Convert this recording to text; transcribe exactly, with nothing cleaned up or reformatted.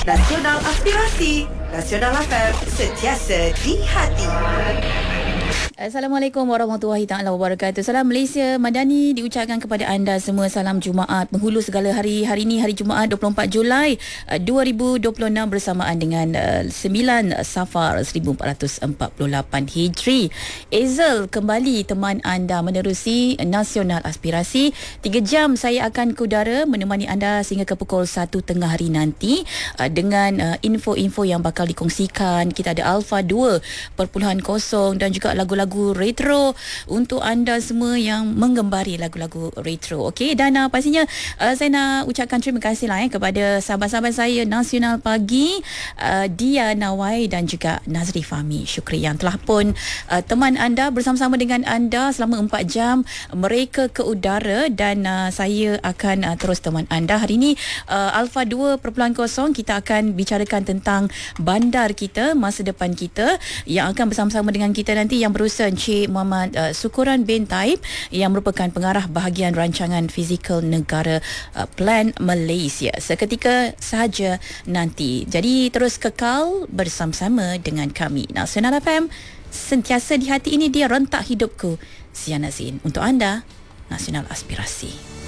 Nasional Aspirasi, Nasional F M, sentiasa di hati. Assalamualaikum warahmatullahi taala wabarakatuh. Salam Malaysia Madani diucapkan kepada anda semua. Salam Jumaat penghulu segala hari. Hari ini hari Jumaat dua puluh empat Julai dua ribu dua puluh enam bersamaan dengan uh, sembilan Safar seribu empat ratus empat puluh lapan Hijri. Ezel kembali teman anda menerusi Nasional Aspirasi. Tiga jam saya akan ke udara menemani anda sehingga ke pukul satu tengah hari nanti uh, dengan uh, info-info yang bakal dikongsikan. Kita ada Alpha dua perpuluhan kosong dan juga lagu-lagu retro untuk anda semua yang menggembari lagu-lagu retro. Okey, dan uh, pastinya uh, saya nak ucapkan terima kasih lah eh, kepada sahabat-sahabat saya Nasional Pagi, uh, Dia Nawai dan juga Nazri Fahmi Syukri yang telah pun uh, teman anda bersama-sama dengan anda selama empat jam mereka ke udara, dan uh, saya akan uh, terus teman anda. Hari ini uh, Alpha dua perpuluhan kosong kita akan bicarakan tentang bandar kita, masa depan kita, yang akan bersama-sama dengan kita nanti yang berusaha Encik Muhammad uh, Sukuran bin Taib yang merupakan pengarah bahagian rancangan fizikal negara uh, Plan Malaysia. Seketika sahaja nanti. Jadi terus kekal bersama-sama dengan kami. Nasional F M, sentiasa di hati. Ini dia rentak hidupku. Sian Azin untuk anda, Nasional Aspirasi.